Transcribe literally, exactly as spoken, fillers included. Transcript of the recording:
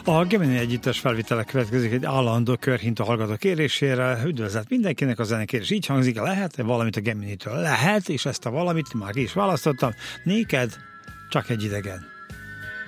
A Gemini együttes felvétele következik egy állandó körhint a hallgató kérésére. Üdvözlet mindenkinek, a zenekérés így hangzik, lehet valamit a Geminitől? Lehet, és ezt a valamit már ki is választottam. Néked csak egy idegen.